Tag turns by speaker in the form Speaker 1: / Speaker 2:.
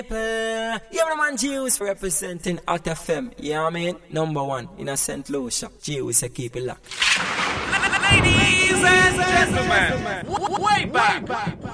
Speaker 1: Yeah, man, Juice representing Hot FM. Yeah, I mean, number one in a St. Lucia. Juice, keep it locked.
Speaker 2: Ladies and gentlemen, way back